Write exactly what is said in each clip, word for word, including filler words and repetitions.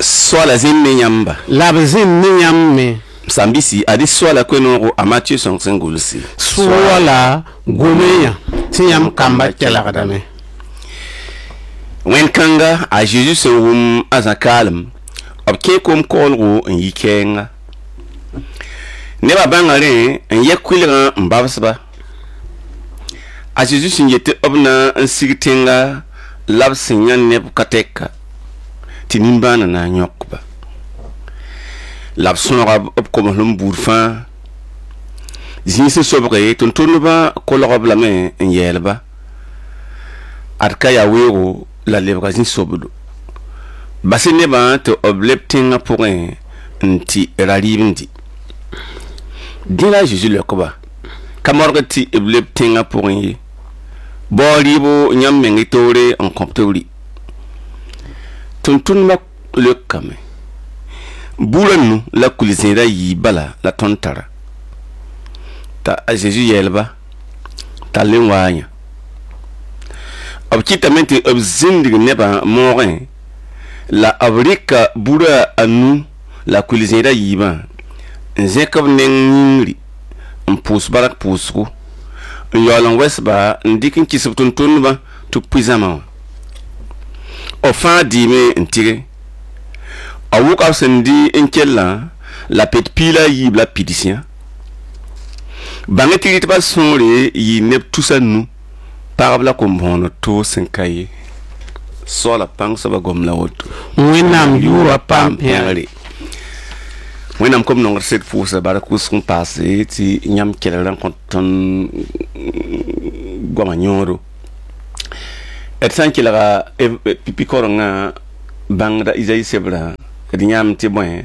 soit la zin ne yamba la bezin ne yamme sambisi adi soit la kweno a Matthieu son singulsi soit la gomeya ti yam kamba kelagadame wen kanga a Jésus se wum azakalm ob ke kom kolgo en yikenga ne ba bangare en yekwilga mbabsba a Jésus sin yete obna en sigitenga lab sinyan ne bukateka tinimbana na nyokba lab sonora ob kom lum burfa zinse sobre ton tournoba kolorob la main en yelba arka ya wego la lebra zin sobdo basine ba te obleptinga pour un nti ralibndi dina Jésus le koba kamorgati obleptinga pour un boribo nyam mengitore en comptori tuntun ma le kame bulanu la kulisera yi bala la tontara ta a Jésus yelba ta lenwanya obkitamente obzindig neba morin la abrika bura anu la kulisera yiba nzekab nengri mpus barak pusku yolan wesba ndikin kisub tuntunba tu pizama o fa dime ntire awuk absendi enkella la pet pila yib la pidisien bangeti tba sonre yi nep tusanu parabla ko mbono to senkaye sola pang saba gom la woto wenam yura pam piangri wenam kom nongr set fusa bara ku sun passé ti nyam keleran konton goma nyoro et san kelara pipi koronga bangda izai sebra di nyam ti bon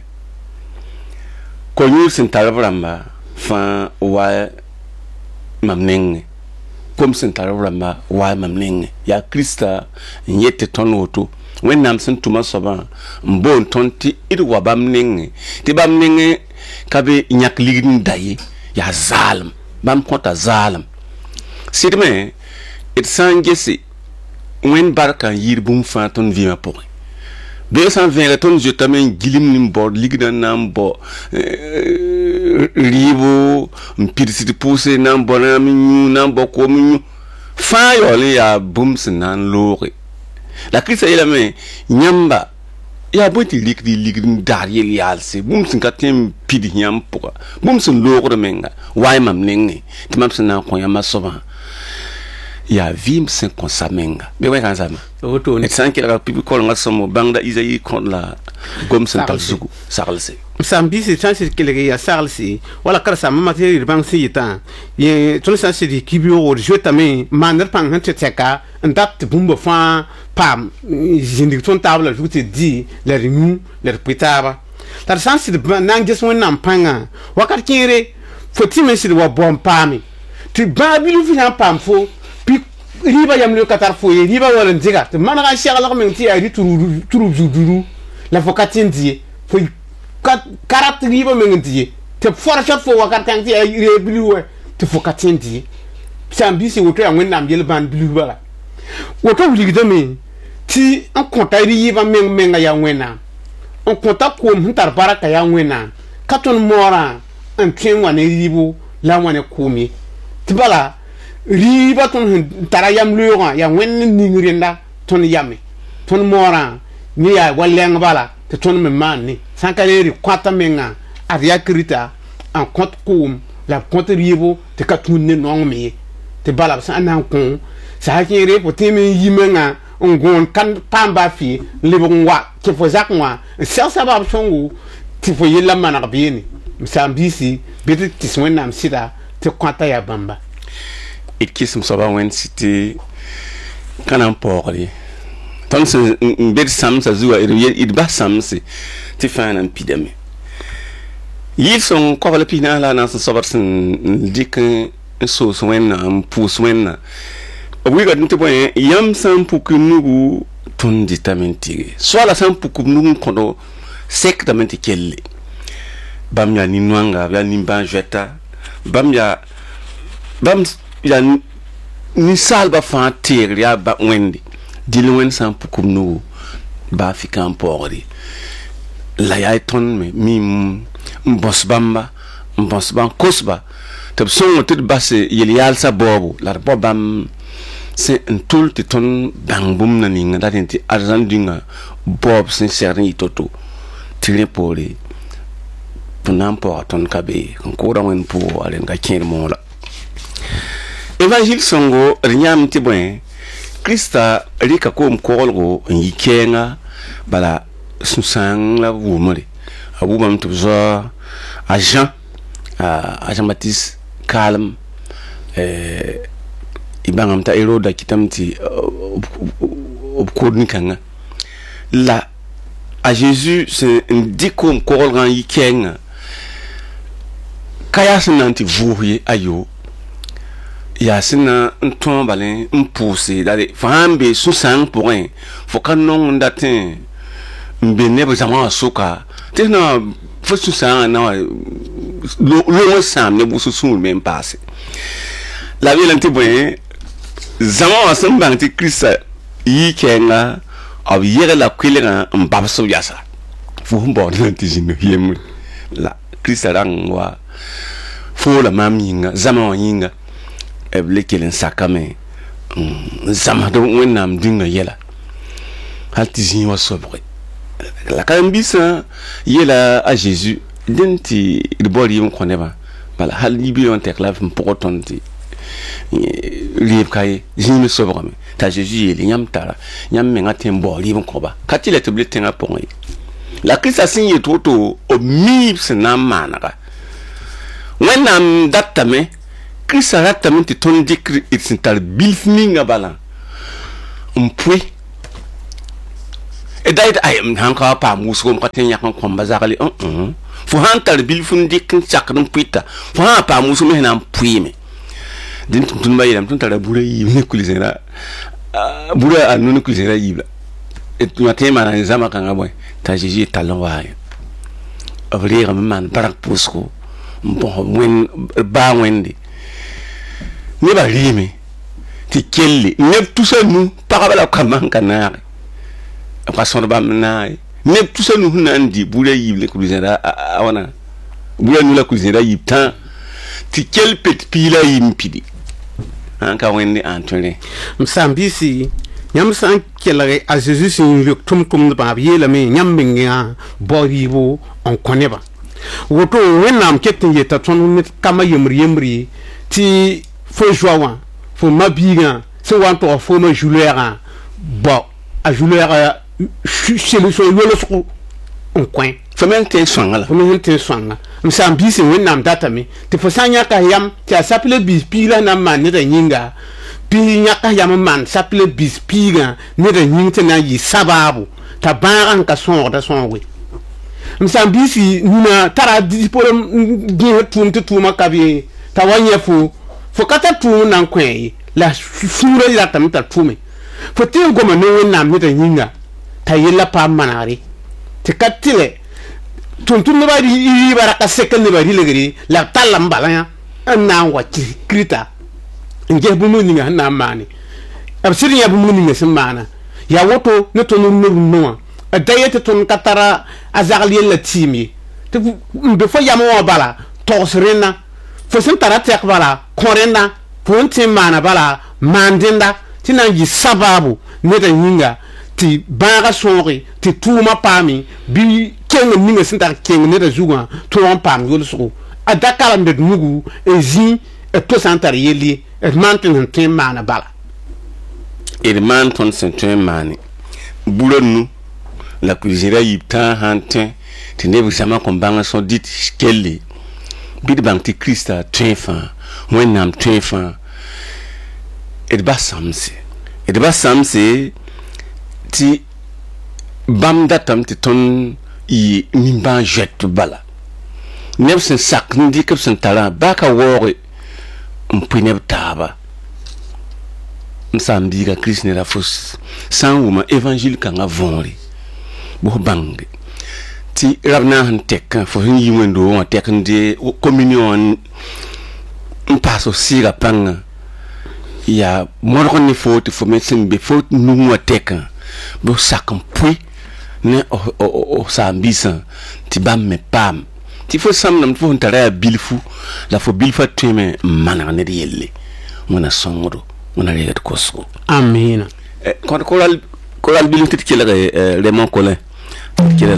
ko nyur sin talabramba fa wa mamneng comme sen tarama wa mamneng ya Krista nyete ton woto wennam sen tuma soba mbon tonti idwa bamneng ti bamneng kabe nyak ligin daye ya zalim bam konta zalim sidme it sangesi wen barka yirbum fa ton vima pour deux cent vingt tonnes je tamen gilim nim bord ligna nam bo ribo mpirisi pousse nam bonam ñu nam boko ñu fa yole ya bums nan lori la crise est la main nyamba ya boti likdi ligrin dar yel yalse bums katem pidi nyam pour bums lori menga way mam nengi timam sna ko yama soba ya vim sen consamenga be way kan sama auto et san kila pipi ko nga somo bangda isayi kon la gom sen tal sugu sarlse sambi c'est chance kele ya sarlse wala kar sama materi bang si ta ye to sa se di kibio o je tame maner pang han tseka ndat bumbo fa pam jindi ton table je te dis la rinu la petaba tar sans de nang jes won nam panga wakar kire foti men si wa bom pami tu babilu fi han pam fo riba yam le katar foye riba wala nziga te manaka shagala ko menti ari turu turu juduru la fokatin die fo karat riba menti te fora shot fo wakatan ti ari rebliwe te fokatin die sambi se woto ya wennam yel ban blu bala woto ligdo me ti en konta riba men menga ya wenna en konta ko mtar baraka ya wenna katon mora en tien wane ribo la wane komi ti bala riba ton tarayam luwa ya wen ningrinda ton yame ton mora ni ya waleng bala te ton me manni sankaleri kwata menga aria krita en compte kum la compte ribo te katunne nongme te bala sa nan kon sa hakere po teme yimenga ngon kan pamba fi libongwa ke fo zakwa sa sabab songu ti fo yella manaka bieni msambisi beti tiswenam sida te kwata ya bamba it kisum soba wen city kanam pokri ton se mbed sam sa zuwa it ba sam se ti fana pidame yil son ko la pina la na so sobar sen dik so so wen am pus wen wi ga nti boy yam sam puku nugu ton ditamenti so la sam puku nugu kondo sektamenti kelle bam ya ni nwanga ya ni ban jeta bam ya bam ya ni salba fa ter ya ba wendi dilwen sam pukum no ba fi kan pori la yaa tõnd me mi n bõs bãmba n bõs bãmb kosba tɩ b sõng tɩ d bas yel yaalsã baoobo la d bao bãmb sẽn n tʋl tɩ tõnd bãng bũmb na ninga dat tɩ arzãn dĩngã baoob sẽn segd n yɩ to-to tɩ rẽ poore tɩ na n paooga tõnd ka be n koodã wẽnd pʋʋgɔ a rẽnga kẽer moola évangile sõngo d yãmb tɩ bõe krista rɩka koom koglgo n yɩ kɛɛngã bala sũ-sãang la wʋmre a wʋmame tɩ b zoa a Jean a Jean-Baptiste kaalem y bãngame t'a Heroda kɩtame tɩ b kood nin-kãngã la a Jésus sẽn n dɩk koom koglgã n yɩ kɛɛngã ka yaa sẽn na n tɩ vʋʋs ye ayo yaa sẽn na n tõog bale n pʋʋse dare fo sã n be sũ-sãang pʋgẽ fo ka nong n datẽ n be neb zãma wã sʋka tɩ na fo sũ-sãangã na wã loog n sãam neb wʋsg sũur me n paase la b yeelame tɩ bõe zãma wã sẽn bãng tɩ krista yɩ kɛɛngã b yɛg la koelgã n babs b yasa fo sẽn baood na n tɩ zĩnd yembre la krista rãng wa foola maam yĩnga zãma wã yĩnga b le kell n sakame n zãmsd wẽnnaam dĩngã yɛla hal tɩ zĩig wã sobge la karen-biisã yeela a Jésus dẽn tɩ d bao rɩɩb n kõ nebã bala hal yibɩ wã tɛk la n pʋgd tõnd tɩ rɩɩb ka ye zĩig me sobgame t'a Jésus yeele yãmb tara yãmb mengã tẽ n bao rɩɩb n kõba ka tɩ la tɩ b le tẽngã pʋgẽ ye la krista sẽn yet woto b miib sẽn na n maanega wẽnnaam datame krista ratame tɩ tõnd dɩk d sẽn tar bilf ninga bala n pʋɩ d da yet ayem sãn ka wa paam wʋsgo m ka tẽ n yãk n kõmba zagle õ fo sã n tar bilf n dɩk n sakd n pʋɩta fo sã n paam wʋsg me sẽn na n pʋɩɩme dẽn tʋm tʋmdbã yeelame tõnd tara bura yiib ne kul-zẽra bura a nu ne kul-zẽra yiib la wã tẽ n maana zãma kãngã bõe t'a Jésus ye tall n waayẽ b reegame n maan bark pʋʋsgo n bõs wẽnd baa wẽnde nebã rɩɩme tɩ kelle neb tusa nu pagba la b kambã sẽn ka naage b ka sõd bãmb naag ye neb tusa nu sẽn na n dɩ bura yiib le kul-zẽra a wãna bura nu la kul-zẽra yiib tã tɩ kell pet piila yiib n pidi sãn ka wẽnde ãn tõe rẽ m sãn-biisi yãmb sã n kelge a Jésus sẽn lök tʋm-tʋmdbã b yeelame yãmb mengã bao rɩɩbo n kõ nebã woto wẽnnaam ket n yeta tõnd ned kambã yembr yembre tɩ fo zoa wã fo ma-biigã sẽn wa n tog foomã zu-loɛɛgã bao a zu-loɛɛga solution yolsgo n kõ fo me n tẽ sõnga la fo me sẽn tẽ sõnga m sãn-biisi wẽnnaam datame tɩ fo sã n yãka yam tɩ a sap la biis piig la na n maan nedã yĩnga bɩ yãka yam n maan sap la biis piigã nedã yĩng tɩ na n yɩ sabaabo t'a bãagã sẽn ka sõogda sõoge m sãn-biisi nina tara dispolem gẽes tʋʋm tɩ tʋʋmã ka be t'a wa yẽ fo fo ka tar tʋʋm n na n kõ ye la sũurã ratame t'a tʋme fo tɩ n goma ne wẽnnaam nedã yĩnga t'a yella paam manegre tɩ ka tɩlɛ tʋm-tʋmdbã rɩɩbã ra ka sekl nebã rɩlgre la b talla n bala yã n na n wa krita n ges bũmb ninga sẽn na n maane b sɩd yã bũmb ninga sẽn maana yaa woto ne tõnd n rũndẽ wã d da yetɩ tõnd ka tara a zagl yella tɩɩm ye tɩ n be fo yam wã bala togs rẽnna fo sẽn tara tɛk bala kõ rẽnda fo n tẽ n maana bala maan dẽnda tɩ na n yɩ sabaabo nedã yĩnga tɩ bãagã sõoge tɩ tʋʋmã paame bɩ keng ninga sẽn tar keng nedã zugã tõog n paam yolsgo a da kalemd d nugu n zĩ d to sã n tar yell ye d maan tɩ sẽn tõe n maana bala d maan tõnd sẽn tõe n maane bura nu la kul-zẽra yiib tãag sãn tõe tɩ neb zãma kõn bãng sõn dɩt kelle bɩ d bãng tɩ krista tõe fãa wẽnnaam tõe fãa d bas sãmse d bas sãmse tɩ bãmb datame tɩ tõnd yɩ nin-bãag zoɛt bala neb sẽn sak n dɩk b sẽn tarã baa ka waooge n pʋɩ neb taaba m sãn biiga kirist neda fo sã n wʋma évangile kãngã võore bf bãnge tɩ rab na n sẽn tɛkã fo sẽn yi wẽndo wã tɛk n de communion n paas f sɩɩga pãngã ya modg ne fo tɩ fo me sẽn be fo nung wã tɛkã bf sak n pʋɩ ne o sambisa ti bam me pam ti fo sam nam fo ntara bilfu la fo bilfa tweme mana ne yelle mona songro mona le ko so amina e kon koral koral bilfu ti kele re mon colin